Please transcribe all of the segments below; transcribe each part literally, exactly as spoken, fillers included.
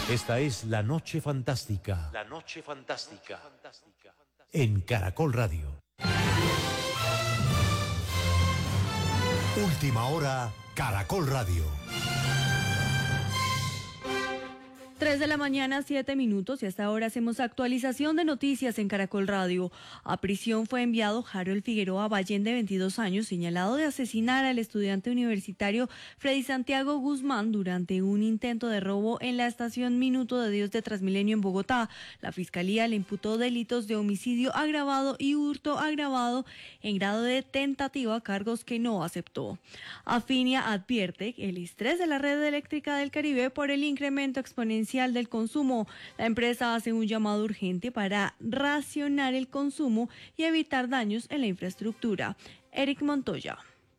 Esta es La Noche Fantástica. La Noche Fantástica. En Caracol Radio. Última hora, Caracol Radio. tres de la mañana, siete minutos, y hasta ahora hacemos actualización de noticias en Caracol Radio. A prisión fue enviado Harold Figueroa Ballén, de veintidós años, señalado de asesinar al estudiante universitario Freddy Santiago Guzmán durante un intento de robo en la estación Minuto de Dios de Transmilenio en Bogotá. La Fiscalía le imputó delitos de homicidio agravado y hurto agravado en grado de tentativa, cargos que no aceptó. Afinia advierte el estrés de la red eléctrica del Caribe por el incremento exponencial del consumo. La empresa hace un llamado urgente para racionar el consumo y evitar daños en la infraestructura. Eric Montoya.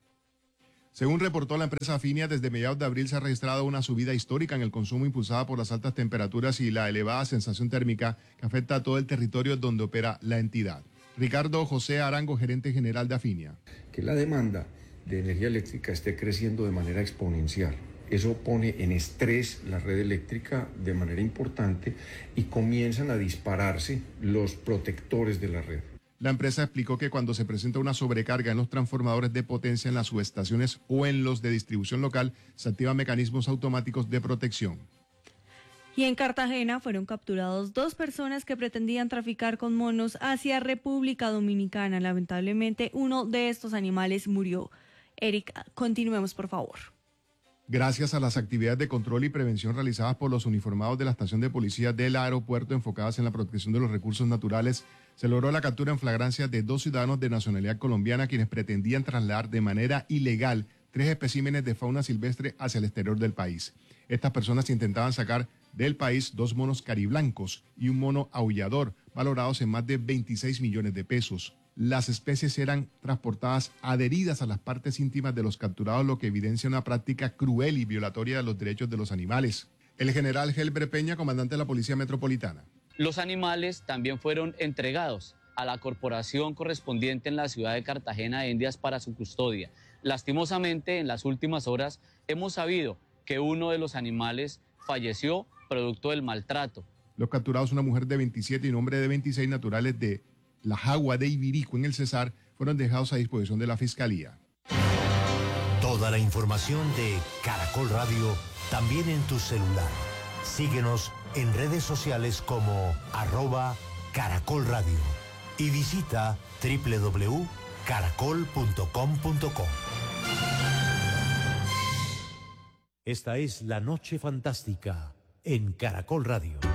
Según reportó la empresa Afinia, desde mediados de abril se ha registrado una subida histórica en el consumo impulsada por las altas temperaturas y la elevada sensación térmica que afecta a todo el territorio donde opera la entidad. Ricardo José Arango, gerente general de Afinia. Que la demanda de energía eléctrica esté creciendo de manera exponencial. Eso pone en estrés la red eléctrica de manera importante y comienzan a dispararse los protectores de la red. La empresa explicó que cuando se presenta una sobrecarga en los transformadores de potencia en las subestaciones o en los de distribución local, se activan mecanismos automáticos de protección. Y en Cartagena fueron capturados dos personas que pretendían traficar con monos hacia República Dominicana. Lamentablemente, uno de estos animales murió. Eric, continuemos, por favor. Gracias a las actividades de control y prevención realizadas por los uniformados de la estación de policía del aeropuerto enfocadas en la protección de los recursos naturales, se logró la captura en flagrancia de dos ciudadanos de nacionalidad colombiana quienes pretendían trasladar de manera ilegal tres especímenes de fauna silvestre hacia el exterior del país. Estas personas intentaban sacar del país dos monos cariblancos y un mono aullador, valorados en más de veintiséis millones de pesos. Las especies eran transportadas adheridas a las partes íntimas de los capturados, lo que evidencia una práctica cruel y violatoria de los derechos de los animales. El general Helber Peña, comandante de la Policía Metropolitana. Los animales también fueron entregados a la corporación correspondiente en la ciudad de Cartagena de Indias para su custodia. Lastimosamente, en las últimas horas hemos sabido que uno de los animales falleció producto del maltrato. Los capturados, una mujer de veintisiete y un hombre de veintiséis, naturales de La Jagua de Ibirico en el Cesar, fueron dejados a disposición de la Fiscalía. Toda la información de Caracol Radio también en tu celular. Síguenos en redes sociales como arroba Caracol Radio y visita doble u doble u doble u punto caracol punto com punto co. Esta es La Noche Fantástica en Caracol Radio.